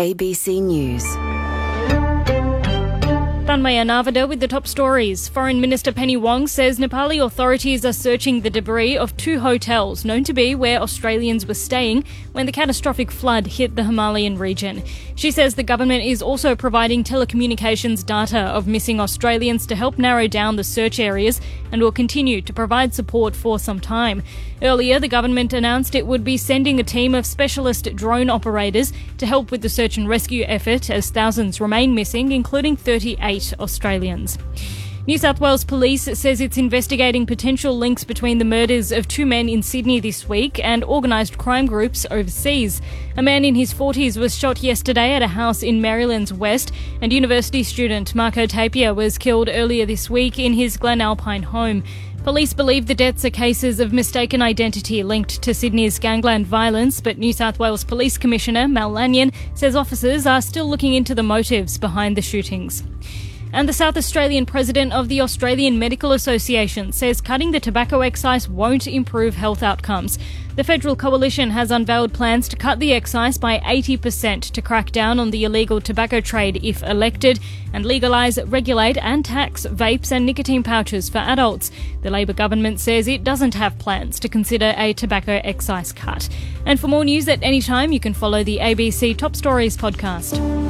ABC News. Tanmaya Navada with the top stories. Foreign Minister Penny Wong says Nepali authorities are searching the debris of 2 hotels known to be where Australians were staying when the catastrophic flood hit the Himalayan region. She says the government is also providing telecommunications data of missing Australians to help narrow down the search areas and will continue to provide support for some time. Earlier, the government announced it would be sending a team of specialist drone operators to help with the search and rescue effort as thousands remain missing, including 38 Australians. New South Wales Police says it's investigating potential links between the murders of 2 men in Sydney this week and organised crime groups overseas. A man in his 40s was shot yesterday at a house in Maryland's West, and university student Marco Tapia was killed earlier this week in his Glen Alpine home. Police believe the deaths are cases of mistaken identity linked to Sydney's gangland violence, but New South Wales Police Commissioner Mal Lanyon says officers are still looking into the motives behind the shootings. And the South Australian president of the Australian Medical Association says cutting the tobacco excise won't improve health outcomes. The Federal Coalition has unveiled plans to cut the excise by 80% to crack down on the illegal tobacco trade if elected and legalise, regulate and tax vapes and nicotine pouches for adults. The Labor government says it doesn't have plans to consider a tobacco excise cut. And for more news at any time, you can follow the ABC Top Stories podcast.